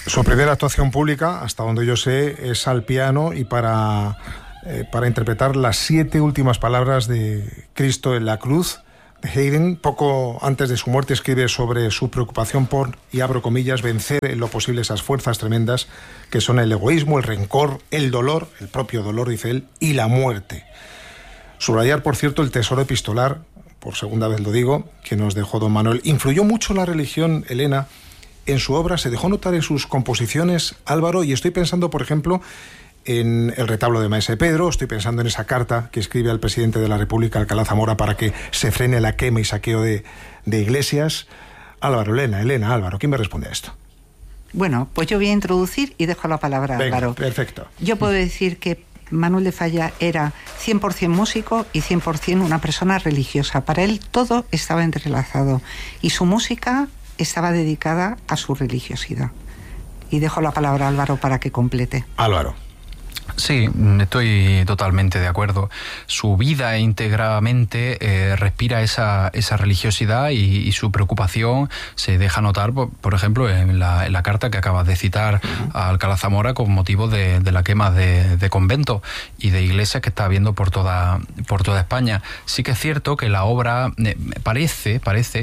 Su primera actuación pública, hasta donde yo sé, es al piano y para interpretar las 7 últimas palabras de Cristo en la cruz de Haydn. Poco antes de su muerte escribe sobre su preocupación por, y abro comillas, vencer en lo posible esas fuerzas tremendas que son el egoísmo, el rencor, el dolor, el propio dolor, dice él, y la muerte. Subrayar, por cierto, el tesoro epistolar, por segunda vez lo digo, que nos dejó don Manuel. Influyó mucho la religión, Elena, en su obra, se dejó notar en sus composiciones, Álvaro, y estoy pensando, por ejemplo, en el retablo de Maese Pedro, estoy pensando en esa carta que escribe al presidente de la República, Alcalá Zamora, para que se frene la quema y saqueo de iglesias. Álvaro, Elena, Álvaro, ¿quién me responde a esto? Bueno, pues yo voy a introducir y dejo la palabra a Álvaro. Perfecto. Yo puedo decir que Manuel de Falla era 100% músico y 100% una persona religiosa. Para él todo estaba entrelazado y su música estaba dedicada a su religiosidad. Y dejo la palabra a Álvaro para que complete. Álvaro. Sí, estoy totalmente de acuerdo. Su vida íntegramente respira esa religiosidad y su preocupación se deja notar, por ejemplo, en la carta que acabas de citar a Alcalá Zamora con motivo de la quema de conventos y de iglesias que está habiendo por toda España. Sí que es cierto que la obra parece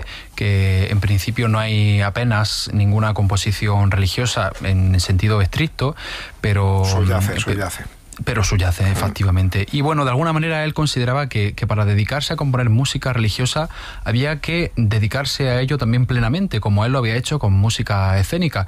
que en principio no hay apenas ninguna composición religiosa en sentido estricto, pero subyace. Pero subyace, efectivamente. Y bueno, de alguna manera él consideraba que para dedicarse a componer música religiosa había que dedicarse a ello también plenamente, como él lo había hecho con música escénica.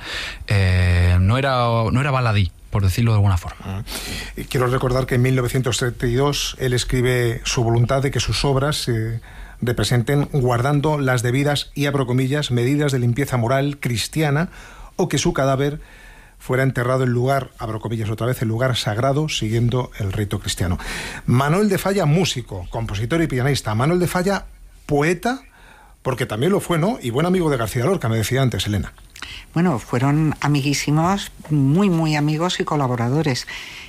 No era baladí, por decirlo de alguna forma. Quiero recordar que en 1932 él escribe su voluntad de que sus obras se representen guardando las debidas, y abro comillas, medidas de limpieza moral cristiana, o que su cadáver fuera enterrado en lugar, abro comillas otra vez, en lugar sagrado, siguiendo el rito cristiano. Manuel de Falla, músico, compositor y pianista. Manuel de Falla, poeta, porque también lo fue, ¿no? Y buen amigo de García Lorca, me decía antes, Elena. Bueno, fueron amiguísimos, muy, muy amigos y colaboradores.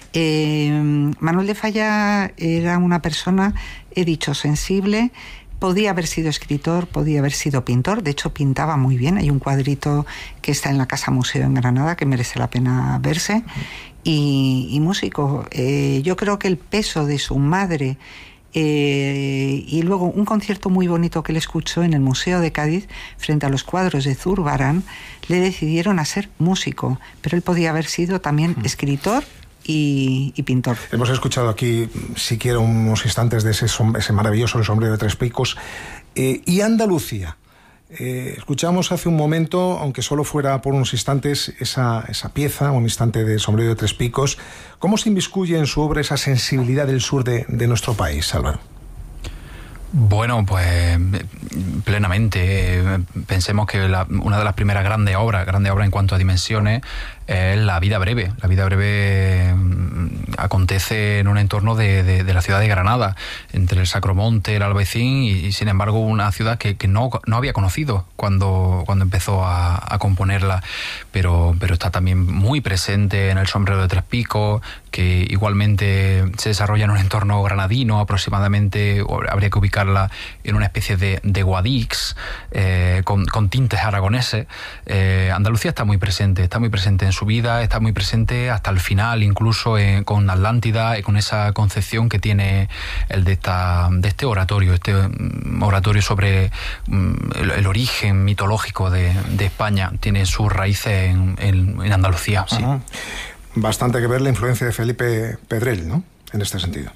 Manuel de Falla era una persona, he dicho, sensible. Podía haber sido escritor, podía haber sido pintor, de hecho pintaba muy bien. Hay un cuadrito que está en la Casa Museo en Granada que merece la pena verse. Y músico, yo creo que el peso de su madre y luego un concierto muy bonito que él escuchó en el Museo de Cádiz frente a los cuadros de Zurbarán, le decidieron a ser músico, pero él podía haber sido también escritor y pintor. Hemos escuchado aquí siquiera unos instantes de ese maravilloso El sombrero de tres picos. Y Andalucía. Escuchamos hace un momento, aunque solo fuera por unos instantes, esa pieza, un instante de Sombrero de tres picos. ¿Cómo se inmiscuye en su obra esa sensibilidad del sur de nuestro país, Álvaro? Bueno, pues plenamente. Pensemos que una de las primeras grandes obras en cuanto a dimensiones, es La vida breve. La vida breve acontece en un entorno de la ciudad de Granada, entre el Sacromonte, el Albaicín, y sin embargo una ciudad que no había conocido cuando empezó a componerla, pero está también muy presente en El sombrero de tres picos, que igualmente se desarrolla en un entorno granadino, aproximadamente, habría que ubicarla en una especie de Guadix, con tintes aragoneses. Andalucía está muy presente en su vida, está muy presente hasta el final, incluso con Atlántida y con esa concepción que tiene el de este oratorio, sobre el origen mitológico de España. Tiene sus raíces en Andalucía. Sí. Bastante que ver la influencia de Felipe Pedrell, ¿no? En este sentido.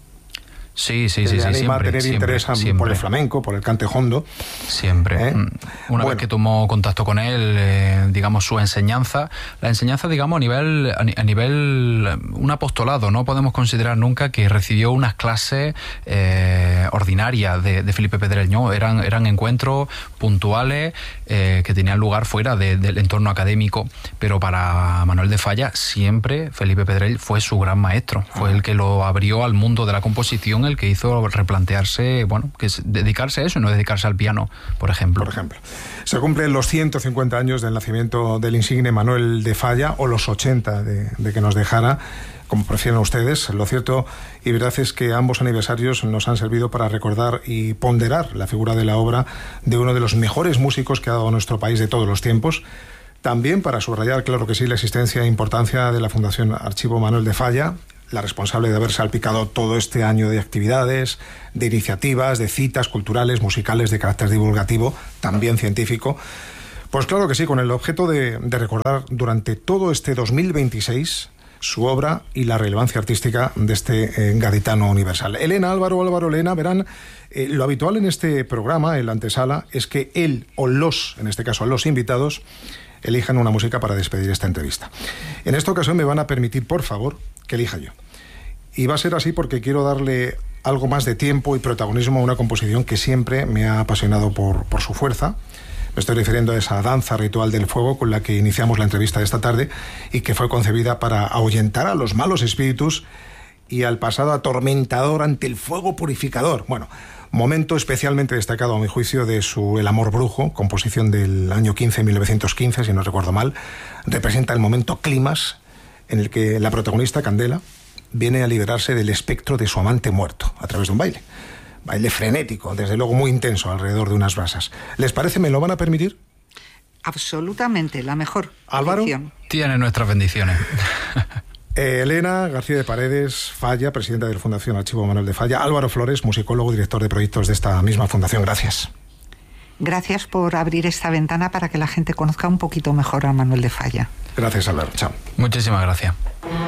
Sí, siempre. A tener interés por el flamenco, por el cante jondo. Siempre. Una vez que tomó contacto con él, digamos, la enseñanza, digamos, a nivel un apostolado. No podemos considerar nunca que recibió unas clases ordinarias de Felipe Pedrell, ¿no? Eran encuentros puntuales que tenían lugar fuera del entorno académico, pero para Manuel de Falla siempre Felipe Pedrell fue su gran maestro, fue el que lo abrió al mundo de la composición, el que hizo replantearse, que es dedicarse a eso y no dedicarse al piano, por ejemplo. Se cumplen los 150 años del nacimiento del insigne Manuel de Falla, o los 80 de que nos dejara, como prefieran ustedes. Lo cierto y verdad es que ambos aniversarios nos han servido para recordar y ponderar la figura de la obra de uno de los mejores músicos que ha dado nuestro país de todos los tiempos. También para subrayar, claro que sí, la existencia e importancia de la Fundación Archivo Manuel de Falla, la responsable de haber salpicado todo este año de actividades, de iniciativas, de citas culturales, musicales, de carácter divulgativo, también científico. Pues claro que sí, con el objeto de recordar durante todo este 2026 su obra y la relevancia artística de este gaditano universal. Elena, Álvaro, Elena, verán, lo habitual en este programa, en la antesala, es que él o en este caso los invitados, elijan una música para despedir esta entrevista. En esta ocasión me van a permitir, por favor, que elija yo. Y va a ser así porque quiero darle algo más de tiempo y protagonismo a una composición que siempre me ha apasionado por su fuerza. Me estoy refiriendo a esa danza ritual del fuego con la que iniciamos la entrevista de esta tarde y que fue concebida para ahuyentar a los malos espíritus y al pasado atormentador ante el fuego purificador. Bueno, momento especialmente destacado a mi juicio de El amor brujo, composición del año 1915, si no recuerdo mal, representa el momento clímax en el que la protagonista, Candela, viene a liberarse del espectro de su amante muerto a través de un baile. Baile frenético, desde luego muy intenso, alrededor de unas brasas. ¿Les parece? ¿Me lo van a permitir? Absolutamente, la mejor. Álvaro. Tiene nuestras bendiciones. Elena García de Paredes Falla, presidenta de la Fundación Archivo Manuel de Falla. Álvaro Flores, musicólogo, director de proyectos de esta misma fundación. Gracias. Gracias por abrir esta ventana para que la gente conozca un poquito mejor a Manuel de Falla. Gracias, Álvaro. Chao. Muchísimas gracias.